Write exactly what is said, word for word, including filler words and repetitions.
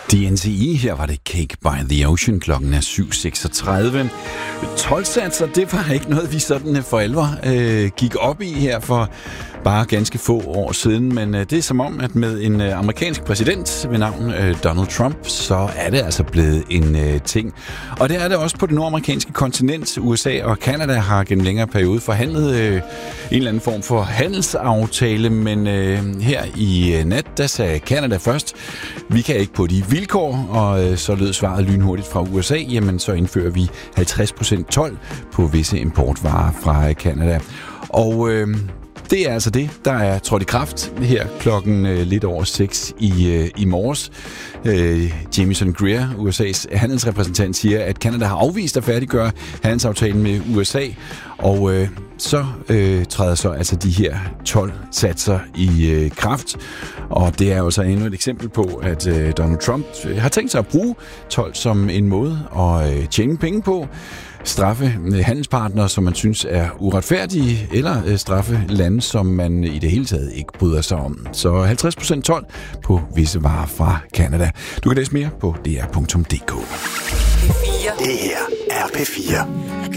D N C E, her var det Cake by the Ocean, klokken er syv seksogtredive. Toldsatser, det var ikke noget, vi sådan for alvor øh, gik op i her for bare ganske få år siden, men øh, det er som om, at med en øh, amerikansk præsident ved navn øh, Donald Trump, så er det altså blevet en øh, ting. Og det er det også på det nordamerikanske kontinent. U S A og Canada har gennem længere periode forhandlet øh, en eller anden form for handelsaftale, men øh, her i øh, nat, der sagde Canada først, vi kan ikke på de vilkår, og øh, så lød svaret lynhurtigt fra U S A, jamen så indfører vi halvtreds procent told på visse importvarer fra Canada. Og øh, det er altså det, der er trådt i kraft her klokken øh, lidt over seks i, øh, i morges. Øh, Jamieson Greer, U S A's handelsrepræsentant, siger, at Canada har afvist at færdiggøre handelsaftalen med U S A, og øh, så øh, træder så altså de her tolv satser i øh, kraft. Og det er jo så endnu et eksempel på, at øh, Donald Trump har tænkt sig at bruge tolv som en måde at øh, tjene penge på. Straffe handelspartnere, som man synes er uretfærdige, eller øh, straffe lande, som man i det hele taget ikke bryder sig om. Så halvtreds procent told på visse varer fra Canada. Du kan læse mere på d r punktum d k. Det her er P fire.